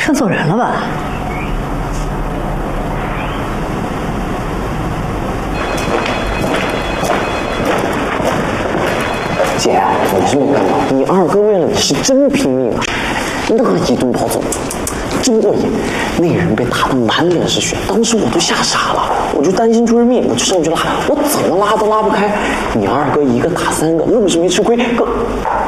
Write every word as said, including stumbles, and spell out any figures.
看错人了吧？ 姐，你是没看到，你二哥为了你是真拼命啊！那一顿跑走，真过瘾。那人被打得满脸是血，当时我都吓傻了，我就担心出人命，我就上去拉，我怎么拉都拉不开。你二哥一个打三个，愣是没吃亏。哥。